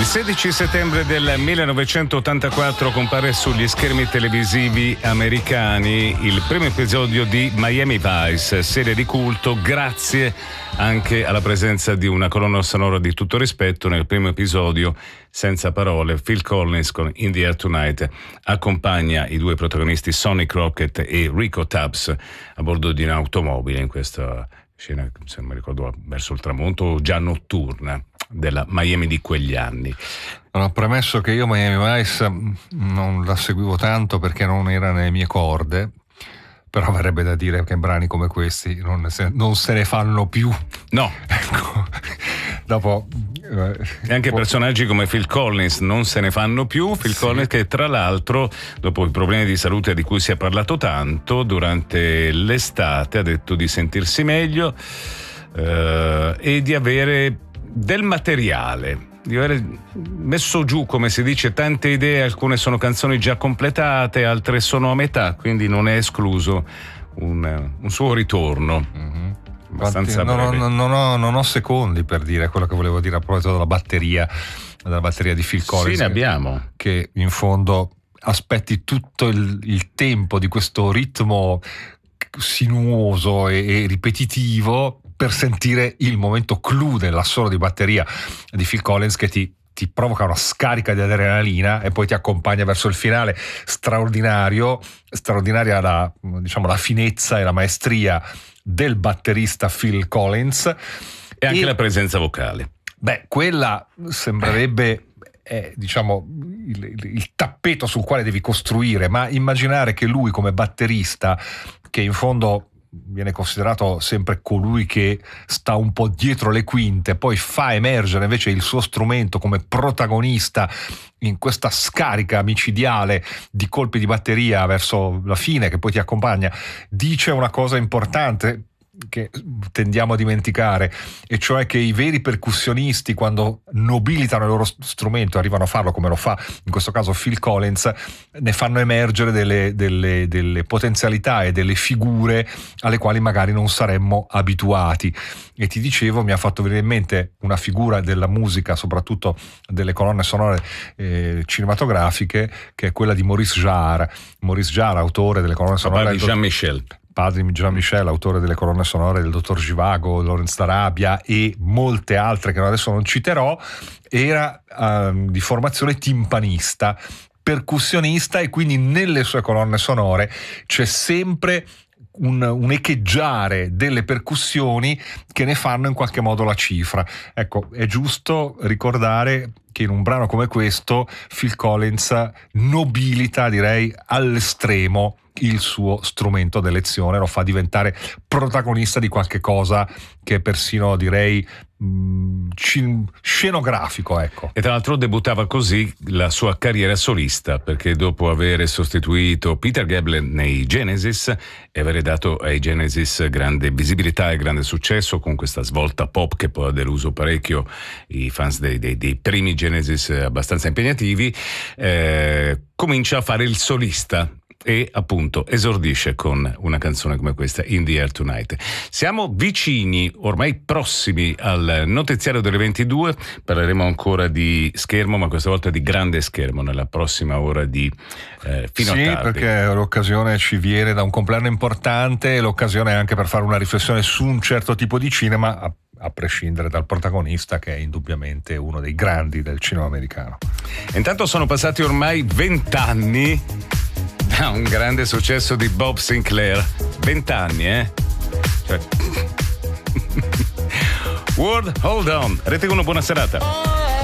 16 settembre del 1984 compare sugli schermi televisivi americani il primo episodio di Miami Vice, serie di culto, grazie anche alla presenza di una colonna sonora di tutto rispetto. Nel primo episodio, senza parole, Phil Collins con In the Air Tonight accompagna i due protagonisti Sonny Crockett e Rico Tubbs a bordo di un'automobile in questa scena, se non mi ricordo, verso il tramonto, già notturna della Miami di quegli anni. Ho premesso che io Miami Vice non la seguivo tanto perché non era nelle mie corde, però verrebbe da dire che brani come questi non se ne fanno più. No. Ecco. Dopo e anche personaggi come Phil Collins non se ne fanno più. Phil Collins, che tra l'altro, dopo i problemi di salute di cui si è parlato tanto durante l'estate, ha detto di sentirsi meglio e di avere del materiale, di aver messo giù, come si dice, tante idee. Alcune sono canzoni già completate, altre sono a metà, quindi non è escluso un suo ritorno. Mm-hmm. Abbastanza non ho secondi per dire quello che volevo dire a proposito della batteria di Phil Collins. Sì, ne abbiamo. Che in fondo aspetti tutto il tempo di questo ritmo sinuoso e ripetitivo per sentire il momento clou dell'assolo di batteria di Phil Collins, che ti provoca una scarica di adrenalina e poi ti accompagna verso il finale. Straordinaria la finezza e la maestria del batterista Phil Collins e anche la presenza vocale. Beh, quella sembrerebbe il tappeto sul quale devi costruire, ma immaginare che lui come batterista, che in fondo viene considerato sempre colui che sta un po' dietro le quinte, poi fa emergere invece il suo strumento come protagonista in questa scarica micidiale di colpi di batteria verso la fine, che poi ti accompagna, dice una cosa importante che tendiamo a dimenticare, e cioè che i veri percussionisti, quando nobilitano il loro strumento, arrivano a farlo come lo fa in questo caso Phil Collins, ne fanno emergere delle potenzialità e delle figure alle quali magari non saremmo abituati. E ti dicevo, mi ha fatto venire in mente una figura della musica, soprattutto delle colonne sonore cinematografiche, che è quella di Maurice Jarre, autore delle colonne sonore di Jean-Michel. Padre di Jean-Michel, autore delle colonne sonore del Dottor Zhivago, Lawrence d'Arabia e molte altre che adesso non citerò. Era di formazione timpanista, percussionista, e quindi nelle sue colonne sonore c'è sempre un echeggiare delle percussioni che ne fanno in qualche modo la cifra. Ecco, è giusto ricordare che in un brano come questo Phil Collins nobilita, direi, all'estremo il suo strumento d'elezione, lo fa diventare protagonista di qualche cosa che è persino, direi, scenografico, ecco. E tra l'altro debuttava così la sua carriera solista, perché dopo aver sostituito Peter Gabriel nei Genesis e avere dato ai Genesis grande visibilità e grande successo con questa svolta pop che poi ha deluso parecchio i fans dei primi Genesis abbastanza impegnativi, comincia a fare il solista e appunto esordisce con una canzone come questa, In the Air Tonight. Siamo vicini, ormai prossimi al notiziario delle 22, parleremo ancora di schermo, ma questa volta di grande schermo nella prossima ora di fino a tardi. Sì, perché l'occasione ci viene da un compleanno importante e l'occasione è anche per fare una riflessione su un certo tipo di cinema, a prescindere dal protagonista, che è indubbiamente uno dei grandi del cinema americano. Intanto sono passati ormai 20 anni da un grande successo di Bob Sinclair. 20 anni, Cioè... World, hold on. Rete 1, buona serata.